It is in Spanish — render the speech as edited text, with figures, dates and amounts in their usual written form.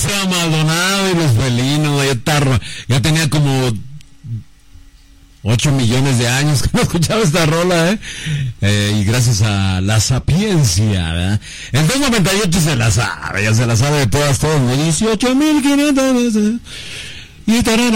sea Maldonado y los felinos, ya tenía como 8 millones de años que no escuchaba esta rola, y gracias a la sapiencia, ¿verdad? El 298 se la sabe, ya se la sabe de todas, 18,500 veces. Y tarara.